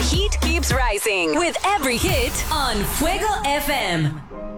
heat keeps rising with every hit on Fuego FM.